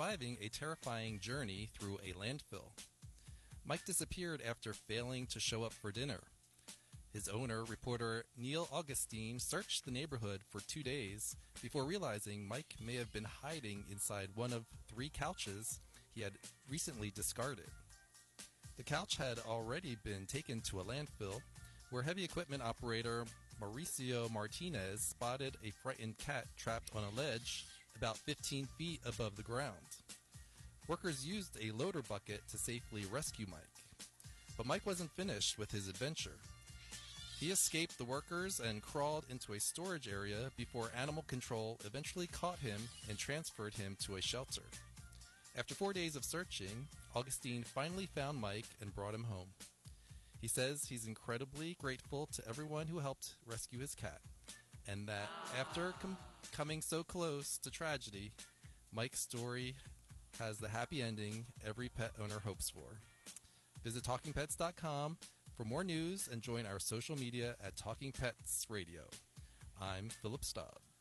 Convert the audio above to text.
surviving a terrifying journey through a landfill. Mike disappeared after failing to show up for dinner. His owner, reporter Neil Augustine, searched the neighborhood for 2 days before realizing Mike may have been hiding inside one of 3 couches he had recently discarded. The couch had already been taken to a landfill, where heavy equipment operator Mauricio Martinez spotted a frightened cat trapped on a ledge about 15 feet above the ground. Workers used a loader bucket to safely rescue Mike. But Mike wasn't finished with his adventure. He escaped the workers and crawled into a storage area before animal control eventually caught him and transferred him to a shelter. After 4 days of searching, Augustine finally found Mike and brought him home. He says he's incredibly grateful to everyone who helped rescue his cat, and that after coming so close to tragedy, Mike's story has the happy ending every pet owner hopes for. Visit TalkingPets.com for more news and join our social media at Talking Pets Radio. I'm Philip Staub.